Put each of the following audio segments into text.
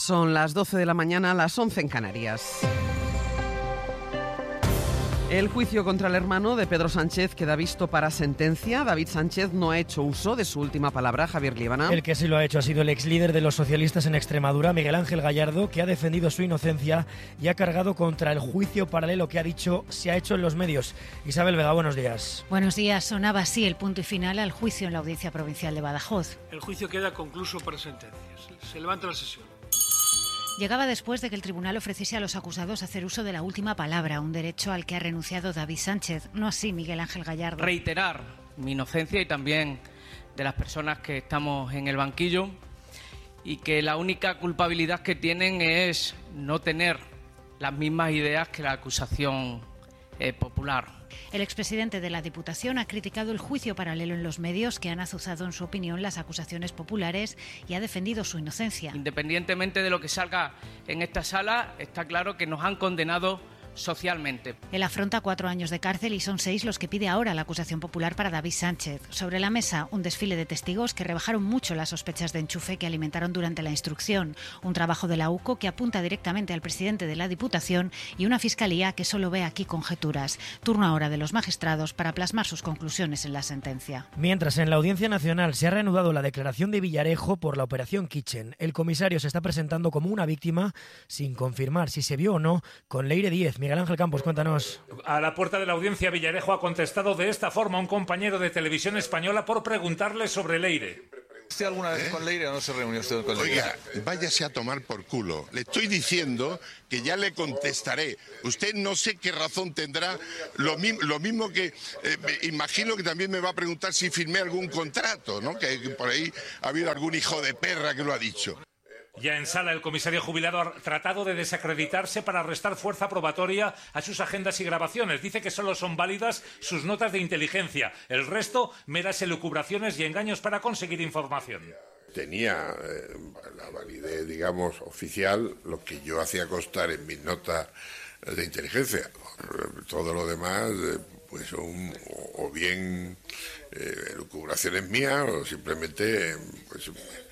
Son las 12 de la mañana, las 11 en Canarias. El juicio contra el hermano de Pedro Sánchez queda visto para sentencia. David Sánchez no ha hecho uso de su última palabra. Javier Líbana. El que sí lo ha hecho ha sido el ex líder de los socialistas en Extremadura, Miguel Ángel Gallardo, que ha defendido su inocencia y ha cargado contra el juicio paralelo que ha dicho se ha hecho en los medios. Isabel Vega, buenos días. Buenos días. Sonaba así el punto y final al juicio en la Audiencia Provincial de Badajoz. El juicio queda concluso para sentencia. Se levanta la sesión. Llegaba después de que el tribunal ofreciese a los acusados hacer uso de la última palabra, un derecho al que ha renunciado David Sánchez, no así Miguel Ángel Gallardo. Reiterar mi inocencia y también de las personas que estamos en el banquillo y que la única culpabilidad que tienen es no tener las mismas ideas que la acusación popular. El expresidente de la Diputación ha criticado el juicio paralelo en los medios que han azuzado, en su opinión, las acusaciones populares y ha defendido su inocencia. Independientemente de lo que salga en esta sala, está claro que nos han condenado socialmente. Él afronta 4 años de cárcel y son 6 los que pide ahora la acusación popular para David Sánchez. Sobre la mesa, un desfile de testigos que rebajaron mucho las sospechas de enchufe que alimentaron durante la instrucción, un trabajo de la UCO que apunta directamente al presidente de la Diputación y una fiscalía que solo ve aquí conjeturas. Turno ahora de los magistrados para plasmar sus conclusiones en la sentencia. Mientras en la Audiencia Nacional se ha reanudado la declaración de Villarejo por la operación Kitchen, el comisario se está presentando como una víctima sin confirmar si se vio o no con Leire Díez. Miguel Ángel Campos, cuéntanos. A la puerta de la audiencia, Villarejo ha contestado de esta forma a un compañero de Televisión Española por preguntarle sobre Leire. ¿Usted alguna vez con Leire o no se reunió usted con Leire? Oiga, váyase a tomar por culo. Le estoy diciendo que ya le contestaré. Usted no sé qué razón tendrá. Lo mismo que imagino que también me va a preguntar si firmé algún contrato, ¿no? Que por ahí ha habido algún hijo de perra que lo ha dicho. Ya en sala, el comisario jubilado ha tratado de desacreditarse para restar fuerza probatoria a sus agendas y grabaciones. Dice que solo son válidas sus notas de inteligencia. El resto, meras elucubraciones y engaños para conseguir información. Tenía la validez, digamos, oficial, lo que yo hacía constar en mis notas de inteligencia. Todo lo demás, pues son o bien elucubraciones mías o simplemente, pues,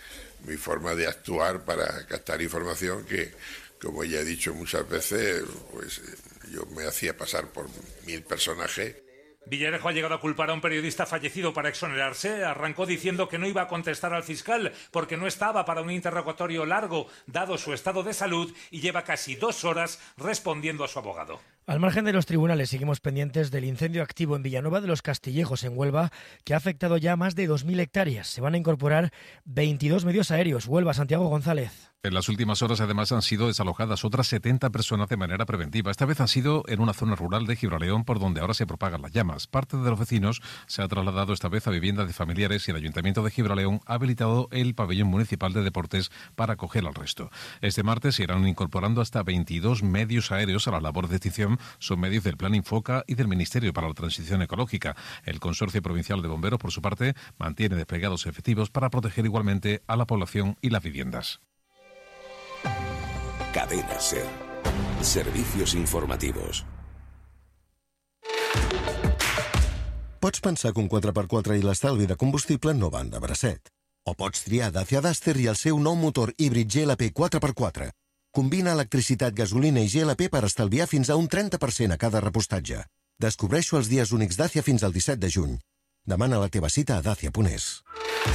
mi forma de actuar para captar información que, como ya he dicho muchas veces, pues yo me hacía pasar por 1000 personajes. Villarejo ha llegado a culpar a un periodista fallecido para exonerarse. Arrancó diciendo que no iba a contestar al fiscal porque no estaba para un interrogatorio largo, dado su estado de salud, y lleva casi 2 horas respondiendo a su abogado. Al margen de los tribunales, seguimos pendientes del incendio activo en Villanueva de los Castillejos, en Huelva, que ha afectado ya más de 2.000 hectáreas. Se van a incorporar 22 medios aéreos. Huelva, Santiago González. En las últimas horas, además, han sido desalojadas otras 70 personas de manera preventiva. Esta vez han sido en una zona rural de Gibraleón, por donde ahora se propagan las llamas. Parte de los vecinos se ha trasladado esta vez a viviendas de familiares y el Ayuntamiento de Gibraleón ha habilitado el pabellón municipal de deportes para acoger al resto. Este martes se irán incorporando hasta 22 medios aéreos a la labor de extinción. Son medios del Plan Infoca y del Ministerio para la Transición Ecológica. El Consorcio Provincial de Bomberos, por su parte, mantiene desplegados efectivos para proteger igualmente a la población y las viviendas. Cadena SER. Servicios informativos. Pots pensar que un 4x4 i l'estalvi de combustible no van de bracet. O pots triar Dacia Duster i el seu nou motor híbrid GLP 4x4. Combina electricitat, gasolina i GLP per estalviar fins a un 30% a cada repostatge. Descobreix-ho els dies únics Dacia fins al 17 de juny. Demana la teva cita a dacia.es.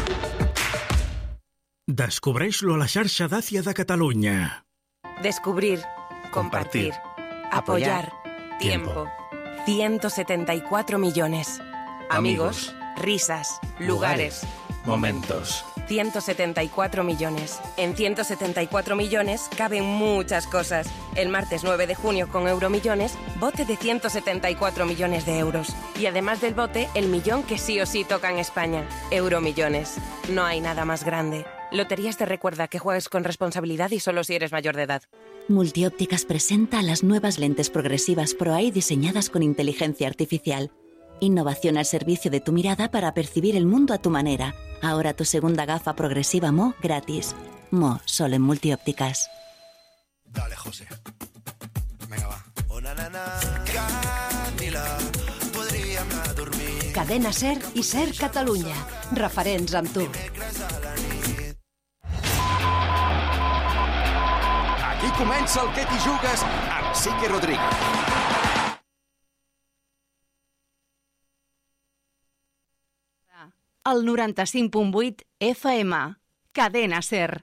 Descobreix-lo a la xarxa Dacia de Catalunya. Descubrir, compartir, apoyar, tiempo. 174 millones. Amigos, risas, lugares, momentos. 174 millones. En 174 millones caben muchas cosas. El martes 9 de junio con Euromillones, bote de 174 millones de euros. Y además del bote, el millón que sí o sí toca en España. Euromillones. No hay nada más grande. Loterías te recuerda que juegues con responsabilidad y solo si eres mayor de edad. Multiópticas presenta las nuevas lentes progresivas ProEye diseñadas con inteligencia artificial. Innovación al servicio de tu mirada para percibir el mundo a tu manera. Ahora tu segunda gafa progresiva Mo gratis. Mo, solo en Multiópticas. Dale, José. Venga, va. Cadena SER i SER Catalunya. Referents amb tu. comença el Que t'hi jugues amb Sique Rodríguez. El 95.8 FM. Cadena SER.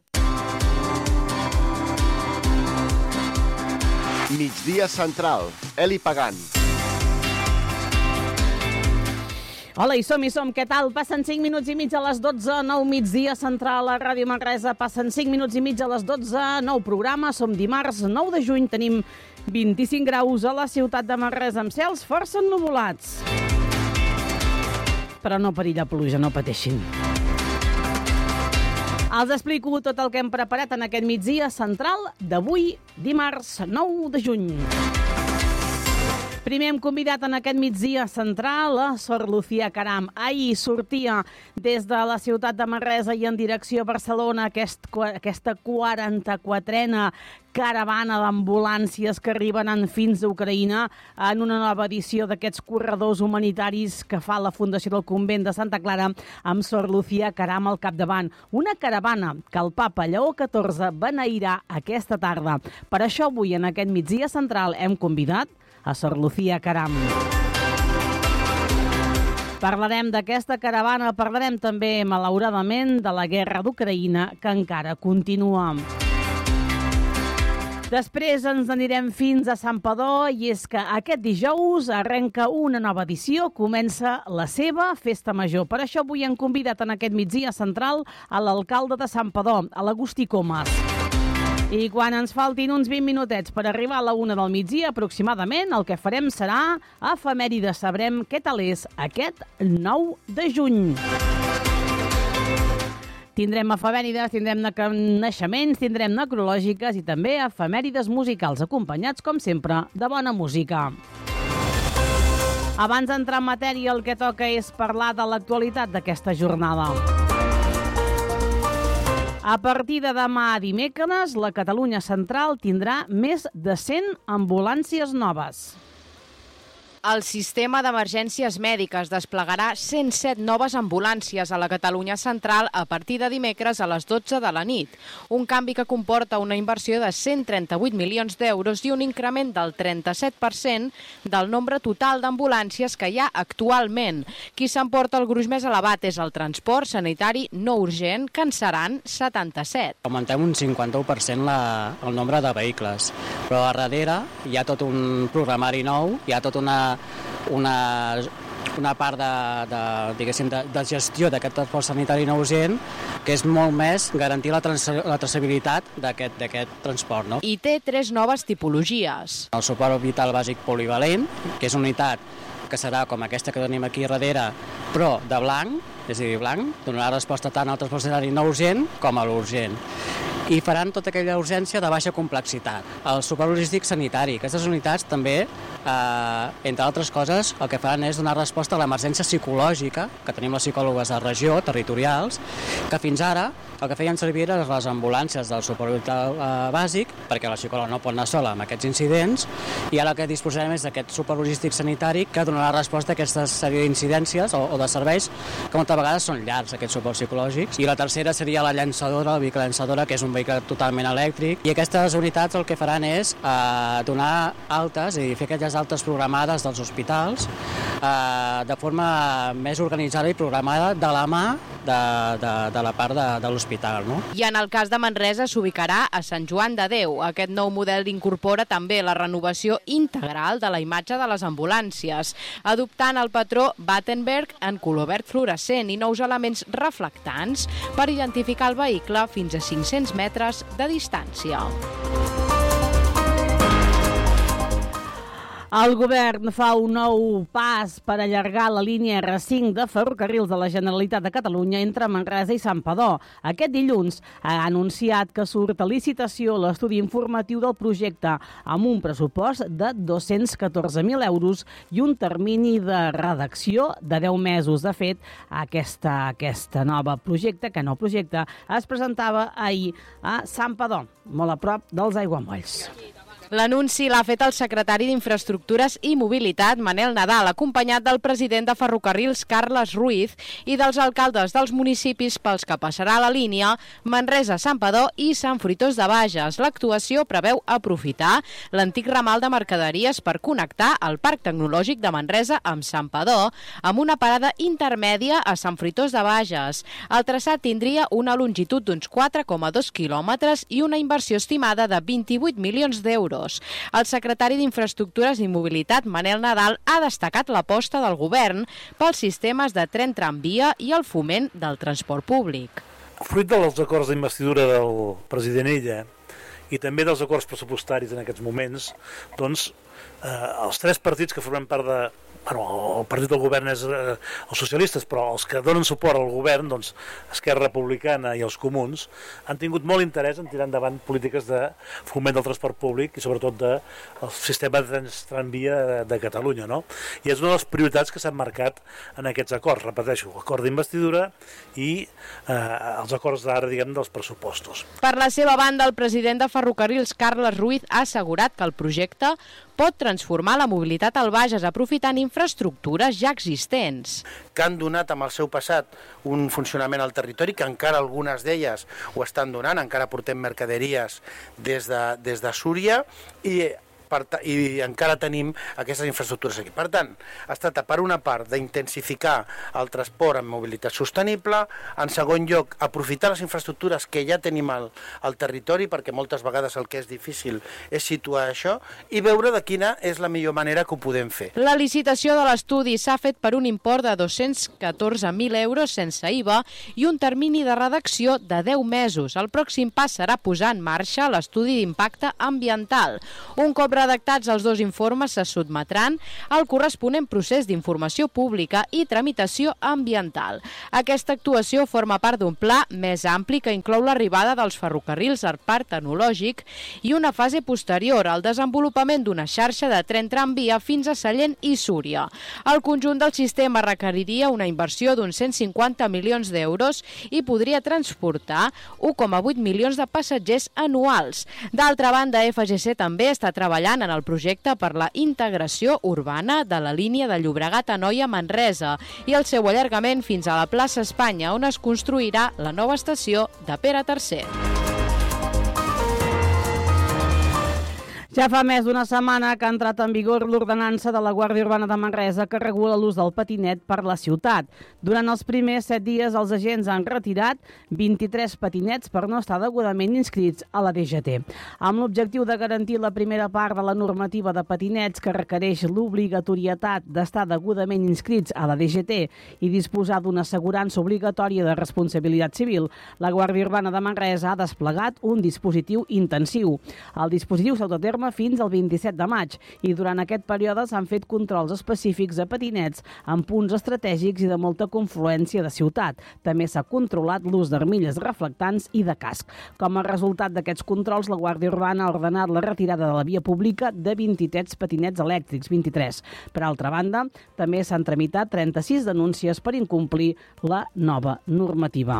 Migdia central. Eli Pagant. Hola, hi som. Què tal? Passen 5 minuts i mig a les 12, nou migdia central a Ràdio Manresa. Passen 5 minuts i mig a les 12, nou programa. Som dimarts 9 de juny, tenim 25 graus a la ciutat de Manresa amb cels força ennuvolats. Però no perilla pluja, no pateixin. Els explico tot el que hem preparat en aquest migdia central d'avui, dimarts 9 de juny. Primer hem convidat en aquest migdia central a Sor Lucía Caram. Ahir sortia des de la ciutat de Manresa i en direcció a Barcelona aquesta 44a caravana d'ambulàncies que arriben fins a Ucraïna en una nova edició d'aquests corredors humanitaris que fa la Fundació del Convent de Santa Clara amb Sor Lucía Caram al capdavant. Una caravana que el papa Lleó XIV beneirà aquesta tarda. Per això avui en aquest migdia central hem convidat a Sor Lucía Caram. Parlarem d'aquesta caravana, parlarem també, malauradament, de la guerra d'Ucraïna, que encara continua. Després ens anirem fins a Santpedor i és que aquest dijous arrenca una nova edició, comença la seva festa major. Per això avui hem convidat en aquest migdia central a l'alcalde de Santpedor, a l'Agustí Comas. I quan ens faltin uns 20 minutets per arribar a la 1 del migdia, aproximadament, el que farem serà efemèrides. Sabrem què tal és aquest 9 de juny. Tindrem efemèrides, tindrem naixements, tindrem necrològiques i també efemèrides musicals, acompanyats, com sempre, de bona música. Abans d'entrar en matèria, el que toca és parlar de l'actualitat d'aquesta jornada. A partir de demà dimecres, la Catalunya Central tindrà més de 100 ambulàncies noves. El sistema d'emergències mèdiques desplegarà 107 noves ambulàncies a la Catalunya Central a partir de dimecres a les 12 de la nit. Un canvi que comporta una inversió de 138 milions d'euros i un increment del 37% del nombre total d'ambulàncies que hi ha actualment. Qui s'emporta el gruix més elevat és el transport sanitari no urgent, que en seran 77. Augmentem un 51% el nombre de vehicles, però a darrere hi ha tot un programari nou, hi ha tota una part de gestió d'aquest transport sanitari no urgent, que és molt més garantir la traçabilitat d'aquest transport. No? I té 3 noves tipologies. El suport vital bàsic polivalent, que és una unitat que serà com aquesta que tenim aquí darrere, però de blanc, és a dir, blanc, donarà resposta tant al transport sanitari no urgent com a l'urgent. I faran tota aquella urgència de baixa complexitat. El suport logístic sanitari. Aquestes unitats també, entre altres coses, el que faran és donar resposta a l'emergència psicològica, que tenim les psicòlogues de regió, territorials, que fins ara el que feien servir eren les ambulàncies del suport vital bàsic, perquè la psicòloga no pot anar sola amb aquests incidents, i ara el que disposarem és d'aquest suport logístic sanitari que donarà resposta a aquesta sèrie d'incidències o de serveis que moltes vegades són llargs, aquests suports psicològics. I la tercera seria la llançadora, el vehicle llançadora, que és un vehicle totalment elèctric, i aquestes unitats el que faran és donar altes i fer aquelles altes programades dels hospitals de forma més organitzada i programada de la mà de la part de l'hospital. No? I en el cas de Manresa s'ubicarà a Sant Joan de Déu. Aquest nou model incorpora també la renovació integral de la imatge de les ambulàncies, adoptant el patró Battenberg en color verd fluorescent i nous elements reflectants per identificar el vehicle fins a 500 metres de distància. El govern fa un nou pas per allargar la línia R5 de ferrocarrils de la Generalitat de Catalunya entre Manresa i Santpedor. Aquest dilluns ha anunciat que surt a licitació l'estudi informatiu del projecte amb un pressupost de 214.000 euros i un termini de redacció de 10 mesos. De fet, aquesta nova projecte, es presentava ahir a Santpedor, molt a prop dels aiguamolls. L'anunci l'ha fet el secretari d'Infraestructures i Mobilitat, Manel Nadal, acompanyat del president de Ferrocarrils, Carles Ruiz, i dels alcaldes dels municipis pels que passarà la línia Manresa, Santpedor i Sant Fruitós de Bages. L'actuació preveu aprofitar l'antic ramal de mercaderies per connectar el Parc Tecnològic de Manresa amb Santpedor, amb una parada intermèdia a Sant Fruitós de Bages. El traçat tindria una longitud d'uns 4,2 quilòmetres i una inversió estimada de 28 milions d'euros. El secretari d'Infraestructures i Mobilitat, Manel Nadal, ha destacat l'aposta del govern pels sistemes de tren tramvia i el foment del transport públic. Fruit dels acords d'investidura del president Illa i també dels acords pressupostaris en aquests moments, doncs els tres partits que formem part de... el partit del govern és els socialistes, però els que donen suport al govern, doncs Esquerra Republicana i els Comuns, han tingut molt interès en tirar endavant polítiques de foment del transport públic i sobretot del sistema de tramvia de Catalunya, no? I és una de les prioritats que s'han marcat en aquests acords, repeteixo, l'acord d'investidura i els acords d'ara, diguem, dels pressupostos. Per la seva banda, el president de Ferrocarrils, Carles Ruiz, ha assegurat que el projecte pot transformar la mobilitat al Bages aprofitant infraestructures ja existents. Que han donat amb el seu passat un funcionament al territori, que encara algunes d'elles ho estan donant, encara portem mercaderies des de Súria i encara tenim aquestes infraestructures aquí. Per tant, es tracta, per una part, d'intensificar el transport en mobilitat sostenible, en segon lloc, aprofitar les infraestructures que ja tenim al territori, perquè moltes vegades el que és difícil és situar això, i veure de quina és la millor manera que ho podem fer. La licitació de l'estudi s'ha fet per un import de 214.000 euros sense IVA i un termini de redacció de 10 mesos. El pròxim pas serà posar en marxa l'estudi d'impacte ambiental. Un cop redactats els dos informes, se sotmetran al corresponent procés d'informació pública i tramitació ambiental. Aquesta actuació forma part d'un pla més ampli que inclou l'arribada dels ferrocarrils al parc tecnològic i una fase posterior al desenvolupament d'una xarxa de tren tramvia fins a Sallent i Súria. El conjunt del sistema requeriria una inversió d'uns 150 milions d'euros i podria transportar 1,8 milions de passatgers anuals. D'altra banda, FGC també està treballant en el projecte per la integració urbana de la línia de Llobregat-Anoia-Manresa i el seu allargament fins a la plaça Espanya, on es construirà la nova estació de Pere III. Ja fa més d'una setmana que ha entrat en vigor l'ordenança de la Guàrdia Urbana de Manresa que regula l'ús del patinet per la ciutat. Durant els primers 7 dies, els agents han retirat 23 patinets per no estar degudament inscrits a la DGT. Amb l'objectiu de garantir la primera part de la normativa de patinets que requereix l'obligatorietat d'estar degudament inscrits a la DGT i disposar d'una assegurança obligatòria de responsabilitat civil, la Guàrdia Urbana de Manresa ha desplegat un dispositiu intensiu. El dispositiu s'ha dut a terme fins al 27 de maig i durant aquest període s'han fet controls específics a patinets en punts estratègics i de molta confluència de ciutat. També s'ha controlat l'ús d'armilles reflectants i de casc. Com a resultat d'aquests controls, la Guàrdia Urbana ha ordenat la retirada de la via pública de 23 patinets elèctrics, 23. Per altra banda, també s'han tramitat 36 denúncies per incomplir la nova normativa.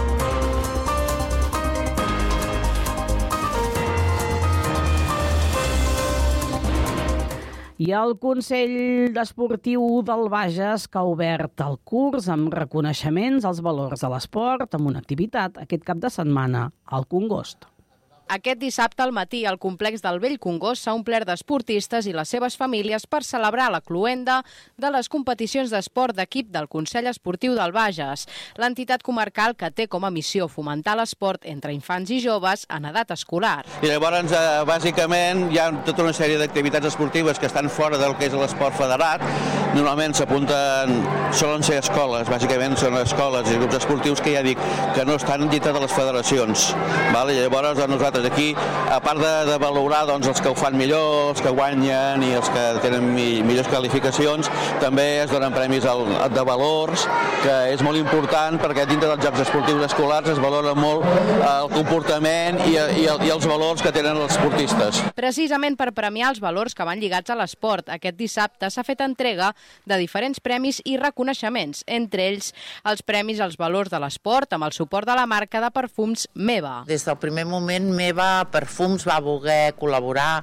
I el Consell Esportiu del Bages, que ha obert el curs amb reconeixements als valors de l'esport amb una activitat aquest cap de setmana al Congost. Aquest dissabte al matí, el complex del Vell Congost s'ha omplert d'esportistes i les seves famílies per celebrar la cloenda de les competicions d'esport d'equip del Consell Esportiu del Bages, l'entitat comarcal que té com a missió fomentar l'esport entre infants i joves en edat escolar. I llavors, bàsicament, hi ha tota una sèrie d'activitats esportives que estan fora del que és l'esport federat. Normalment s'apunten, solen ser escoles, bàsicament són escoles i grups esportius que ja dic que no estan dintre de les federacions. I llavors, nosaltres aquí, a part de valorar els que ho fan millor, els que guanyen i els que tenen millors qualificacions, també es donen premis de valors, que és molt important perquè dintre dels jocs esportius escolars es valora molt el comportament i els valors que tenen els esportistes. Precisament per premiar els valors que van lligats a l'esport, aquest dissabte s'ha fet entrega de diferents premis i reconeixements, entre ells els premis als valors de l'esport amb el suport de la marca de perfums Meva. Des del primer moment Meva Perfums va voler col·laborar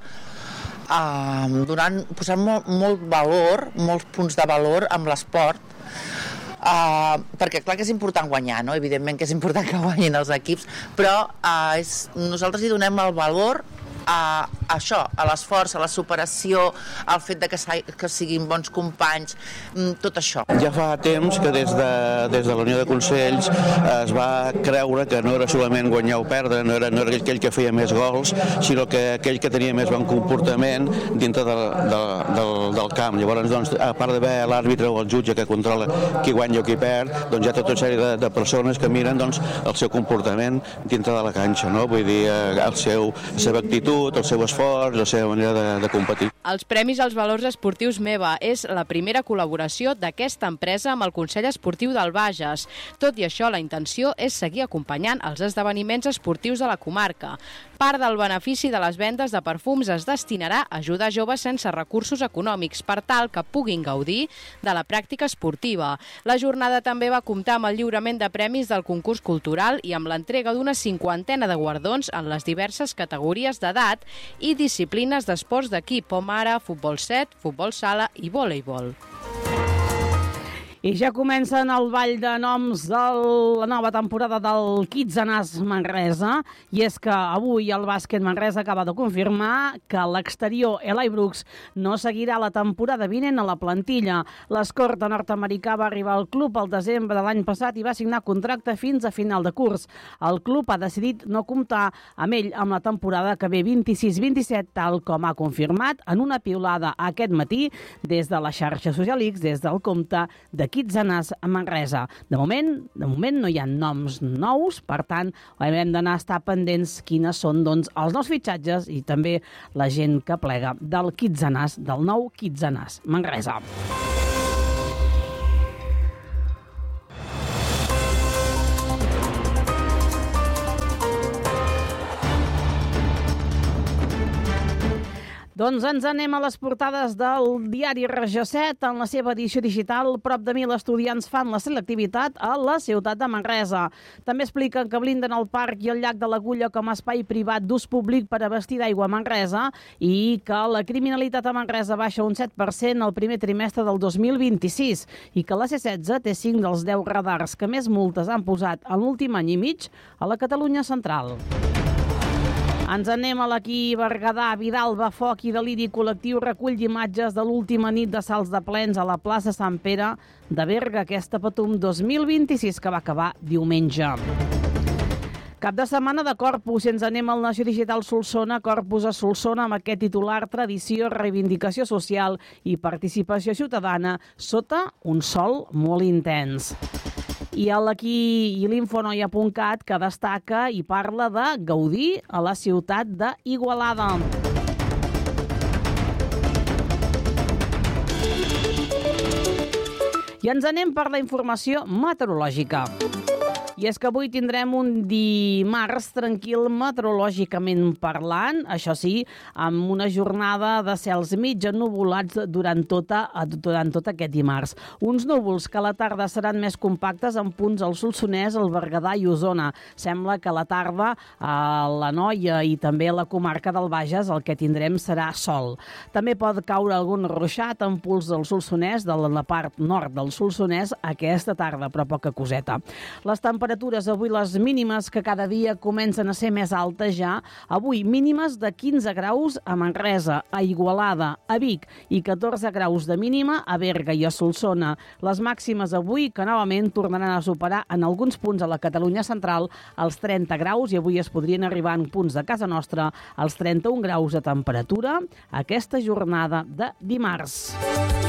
posant molt valor, molts punts de valor amb l'esport, perquè clar que és important guanyar, no? Evidentment que és important que guanyin els equips, però nosaltres hi donem el valor a això, a l'esforç, a la superació, al fet que siguin bons companys, tot això. Ja fa temps que des de la Unió de Consells es va creure que no era solament guanyar o perdre, no era aquell que feia més gols, sinó que aquell que tenia més bon comportament dintre del camp. Llavors, doncs, a part d'haver l'àrbitre o el jutge que controla qui guanya o qui perd, doncs hi ha tota una sèrie de persones que miren doncs, el seu comportament dintre de la canxa, no? Vull dir, la seva actitud, el seu esforç, la seva manera de competir. Els Premis als Valors Esportius Meva és la primera col·laboració d'aquesta empresa amb el Consell Esportiu del Bages. Tot i això, la intenció és seguir acompanyant els esdeveniments esportius de la comarca. Part del benefici de les vendes de perfums es destinarà a ajudar joves sense recursos econòmics per tal que puguin gaudir de la pràctica esportiva. La jornada també va comptar amb el lliurament de premis del concurs cultural i amb l'entrega d'una 50ena de guardons en les diverses categories d'edat i disciplines d'esports d'equip, com ara futbol 7, futbol sala i voleibol. I ja comencen el ball de noms de la nova temporada del Kitsanàs Manresa, i és que avui el bàsquet Manresa acaba de confirmar que l'exterior Eli Brooks no seguirà la temporada vinent a la plantilla. L'escorta nord-americà va arribar al club al desembre de l'any passat i va signar contracte fins a final de curs. El club ha decidit no comptar amb ell amb la temporada que ve 26-27, tal com ha confirmat en una piulada aquest matí des de la xarxa social X, des del compte de Kitsanàs Manresa. De moment no hi ha noms nous, per tant, hem d'anar a estar pendents quines són els nous fitxatges i també la gent que plega del Kitsanàs, del nou Kitsanàs Manresa. Doncs ens anem a les portades del diari Regió 7. En la seva edició digital, prop de 1.000 estudiants fan la selectivitat a la ciutat de Manresa. També expliquen que blinden el parc i el llac de l'Agulla com a espai privat d'ús públic per abastir d'aigua a Manresa i que la criminalitat a Manresa baixa un 7% al primer trimestre del 2026 i que la C16 té 5 dels 10 radars que més multes han posat en l'últim any i mig a la Catalunya central. Ens anem a l'Aquí Berguedà. Vidal va foc i deliri col·lectiu recull imatges de l'última nit de salts de plens a la plaça Sant Pere de Berga, aquesta Patum 2026 que va acabar diumenge. Cap de setmana de Corpus i ens anem al Nació Digital Solsona, Corpus a Solsona, amb aquest titular: tradició, reivindicació social i participació ciutadana sota un sol molt intens. I l'Aquí i l'Infonoi.cat, que destaca i parla de gaudir a la ciutat d'Igualada. I ens anem per la informació meteorològica. I és que avui tindrem un dimarts tranquil meteorològicament parlant, això sí, amb una jornada de cels mig ennuvolats durant tot aquest dimarts. Uns núvols que a la tarda seran més compactes en punts al Solsonès, al Berguedà i Osona. Sembla que a la tarda a l'Anoia i també a la comarca del Bages el que tindrem serà sol. També pot caure algun ruixat en punts del Solsonès, de la part nord del Solsonès, aquesta tarda, però poca coseta. Les temperatures avui, les mínimes que cada dia comencen a ser més altes ja. Avui mínimes de 15 graus a Manresa, a Igualada, a Vic i 14 graus de mínima a Berga i a Solsona. Les màximes avui que novament tornaran a superar en alguns punts a la Catalunya central els 30 graus i avui es podrien arribar en punts de casa nostra als 31 graus de temperatura aquesta jornada de dimarts.